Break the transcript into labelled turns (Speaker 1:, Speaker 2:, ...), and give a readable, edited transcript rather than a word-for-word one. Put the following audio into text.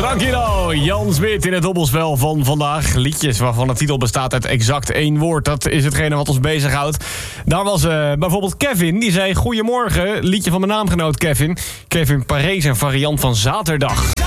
Speaker 1: Tranquilo, Jan Smit in het dobbelspel van vandaag. Liedjes waarvan de titel bestaat uit exact 1 woord. Dat is hetgene wat ons bezighoudt. Daar was bijvoorbeeld Kevin, die zei... Goedemorgen, liedje van mijn naamgenoot Kevin. Kevin Paré, een variant van zaterdag.